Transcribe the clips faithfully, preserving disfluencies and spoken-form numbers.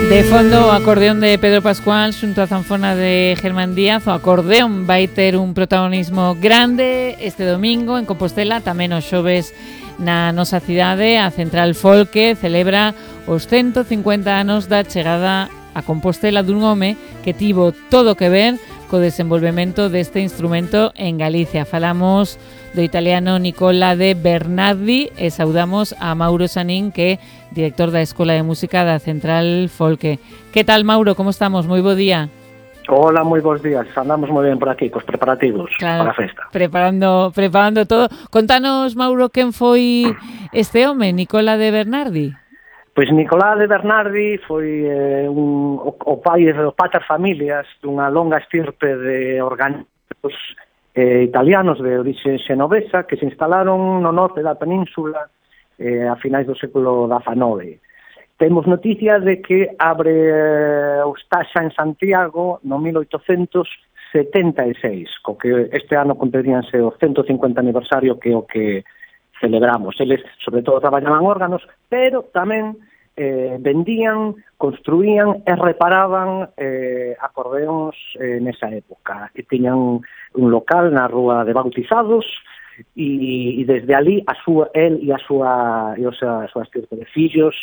De fondo, o acordeón de Pedro Pascual xunto a zanfona de Germán Díaz. O acordeón vai ter un protagonismo grande este domingo en Compostela, tamén os xoves na nosa cidade. A Central Folque celebra os ciento cincuenta anos da chegada a Compostela dun home que tivo todo que ver co desenvolvemento deste instrumento en Galicia. Falamos do italiano Nicola de Bernardi e saudamos a Mauro Sanín, que é director da Escola de Música da Central Folque. Que tal, Mauro? Como estamos? Moi bo día. Hola, moi bons días. Andamos moi ben por aquí, cos preparativos claro, para a festa. Preparando, preparando todo. Contanos, Mauro, quen foi este home, Nicola de Bernardi? Pois Nicolás de Bernardi foi eh, un, o, o pai e o pater familias dunha longa estirpe de orgánicos eh, italianos de orixe xenovesa que se instalaron no norte da península eh, a finais do século dezanoveno. Temos noticias de que abre eh, o Staxa en Santiago no mil oitocentos setenta e seis, co que este ano cumpriríanse o ciento cincuenta aniversario, que é o que celebramos. Eles, sobre todo, traballaban órganos, pero tamén eh, vendían, construían e reparaban eh, acordeóns eh, nesa época. E tiñan un local na Rúa de Bautizados e, e desde ali a súa, el e a súa, e a súa, a súa estirpe de fillos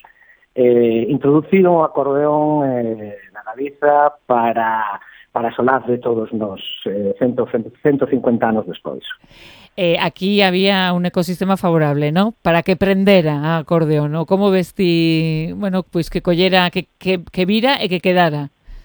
eh, introduciron o acordeón eh, na Galiza para, para solar de todos nos eh, ciento cincuenta anos despois. Eh, aquí había un ecosistema favorable, ¿no? Para que prendera a acordeón, ¿no? Como ves ti, bueno, pois pues que collera, que, que, que vira e que quedara?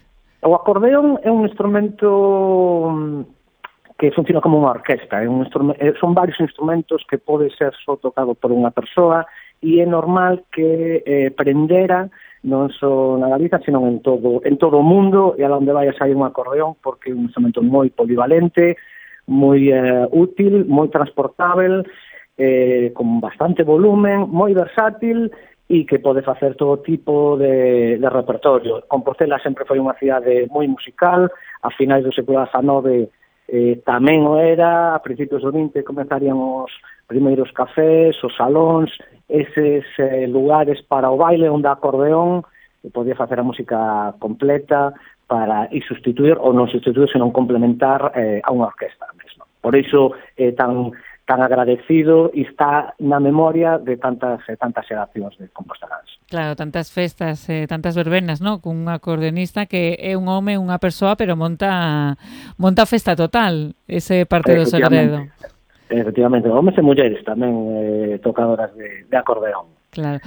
O acordeón é un instrumento que funciona como unha orquesta. É un instrumento, son varios instrumentos que pode ser só tocado por unha persoa e é normal que eh, prendera non só na Galiza, sino en todo en todo o mundo, e a onde vayas hai un acordeón, porque é un instrumento moi polivalente, moi eh, útil, moi transportável, eh, con bastante volumen, moi versátil e que pode facer todo tipo de, de repertorio. Compostela sempre foi unha cidade moi musical, a finais do século dezanoveno eh, tamén o era, a principios do vinte comenzarían os primeiros cafés, os salóns, eses eh, lugares para o baile onde a acordeón podía facer a música completa para e sustituir, ou non sustituir, senón complementar eh, a unha orquesta mesmo. Por iso é eh, tan tan agradecido e está na memoria de tantas eh, tantas xeracións de composteláns. Claro, tantas festas, eh, tantas verbenas, ¿no? Cun acordeonista que é un home, unha persoa, pero monta monta festa total, ese parte do segredo. Efectivamente, homes e mulleres tamén eh, tocadoras de, de acordeón. Claro.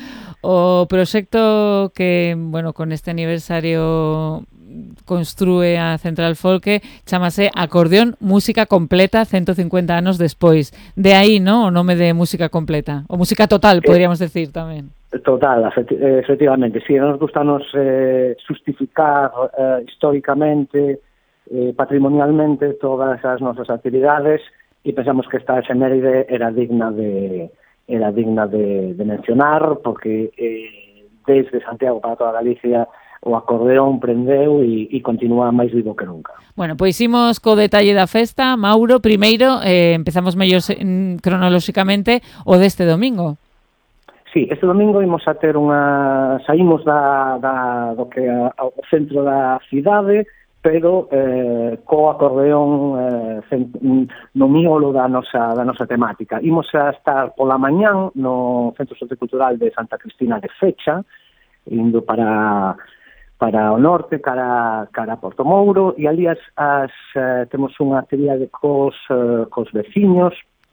O proxecto que, bueno, con este aniversario construe a Central Folque chamase Acordeón Música Completa ciento cincuenta anos despois. De aí, ¿no? O nome de música completa. O música total, podríamos eh, decir tamén. Total, efectivamente. Si, sí, nos gusta nos eh, justificar eh, históricamente, eh, patrimonialmente, todas as nosas actividades, e pensamos que esta efeméride era digna de era digna de, de mencionar, porque eh, desde Santiago para toda Galicia o acordeón prendeu e, e continúa máis vivo que nunca. Bueno, pois imos co detalle da festa. Mauro, primeiro, eh, empezamos mellor cronolóxicamente o deste domingo. Sí, este domingo imos a ter unha... saímos da, da, do que é o centro da cidade, pero eh, co acordeón eh, cent, no miolo da nosa, da nosa temática. Imos a estar pola mañán no Centro Sociocultural de Santa Cristina de Fecha, indo para... para o norte, cara, cara a Porto Mouro, e ali as, as, uh, temos unha actividade cos, uh, cos veciños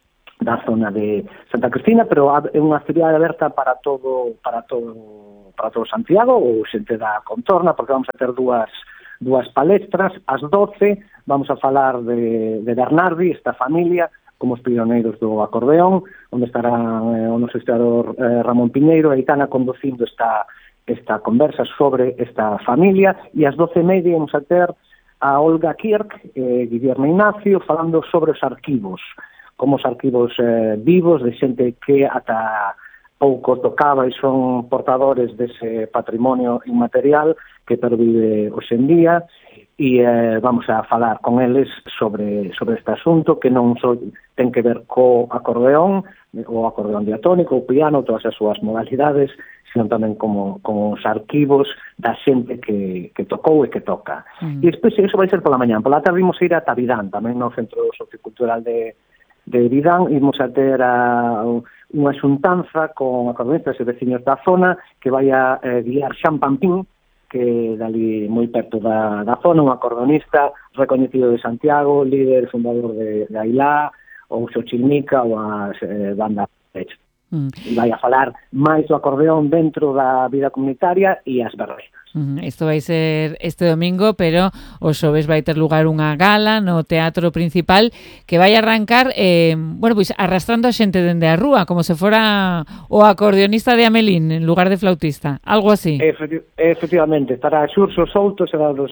da zona de Santa Cristina, pero é unha actividade aberta para todo para todo para todo Santiago ou xente da contorna, porque vamos a ter dúas dúas palestras. Ás doce vamos a falar de, de Bernardi, esta familia, como os pioneiros do acordeón, onde estará eh, o noso historiador eh, Ramón Piñeiro e Itana conducindo esta esta conversa sobre esta familia, e ás doce e media vamos a ter a Olga Kirk e eh, Guillermo Ignacio falando sobre os arquivos, como os arquivos eh, vivos de xente que ata pouco tocaba e son portadores dese patrimonio inmaterial que pervive hoxe en día, e eh, vamos a falar con eles sobre, sobre este asunto que non só ten que ver co acordeón, o acordeón diatónico, o piano, todas as súas modalidades, sino tamén como, como os arquivos da xente que, que tocou e que toca. Mm. E despois iso vai ser pola mañá. Pola tarde imos ir a Tavidán, tamén no Centro Sociocultural de, de Vidán, imos a ter a, unha xuntanza con acordeonistas e veciños da zona que vai a eh, guiar Xan Pampín, que dali moi perto da, da zona, un acordeonista recoñecido de Santiago, líder, fundador de, de Ailá, ou Xochilmica, ou a eh, banda Pech. Mm. E vai a falar máis do acordeón dentro da vida comunitaria e as verbenas. Mm, isto vai ser este domingo, pero o xoves vai ter lugar unha gala no teatro principal que vai arrancar, eh, bueno, pois arrastrando a xente dende a rúa, como se fora o acordeonista de Amelín en lugar de flautista, algo así. Efecti- efectivamente, estará Xurxo Souto, será o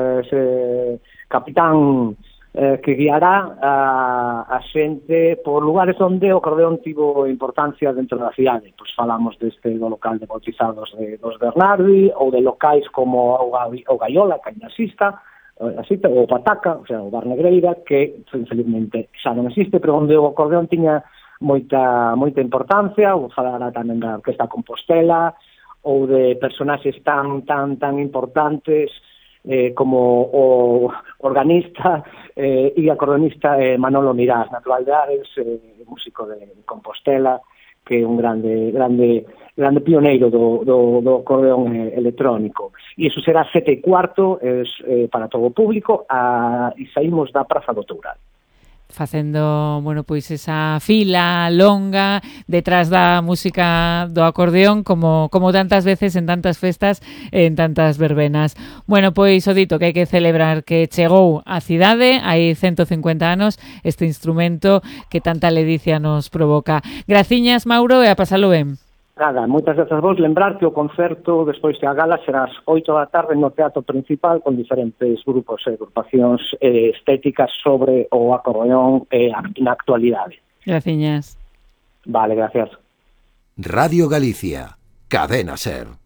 ese capitán eh, que guiará a, a xente por lugares onde o acordeón tivo importancia dentro da cidade. Pois falamos deste do local de bautizados de, dos Bernardi, ou de locais como o, o Gaiola, Cañasista, así, o Pataca, o sea, o Bar Negreira, que infelizmente xa non existe, pero onde o acordeón tiña moita moita importancia, ou falará tamén da Orquesta Compostela, ou de personaxes tan tan tan importantes eh, como o organista eh, e acordeonista eh, Manolo Mirás, natural de Ares, eh, músico de Compostela, que é un grande grande grande pioneiro do, do, do acordeón eh, electrónico. E iso será sete e cuarto es, eh, para todo o público a, e saímos da Praza do Toural. Facendo, bueno, pois esa fila longa detrás da música do acordeón como como tantas veces en tantas festas, en tantas verbenas. Bueno, pois o dito que hai que celebrar que chegou á cidade, hai ciento cincuenta anos, este instrumento que tanta ledicia nos provoca. Graciñas, Mauro, e a pasalo ben. Nada, moitas grazas vos. Lembrar que o concerto despois da gala será ás oito da tarde no Teatro Principal con diferentes grupos e agrupacións eh, estéticas sobre o acordeón eh, na actualidade. Graciñas. Vale, gracias. Radio Galicia, Cadena Ser.